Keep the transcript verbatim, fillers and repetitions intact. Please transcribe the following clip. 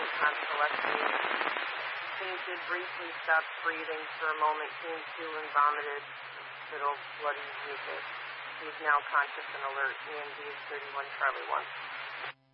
tonsillectomy. Kane did briefly stop breathing for a moment, came to and vomited little bloody mucus. He is now conscious and alert. E M D is thirty-one Charlie one.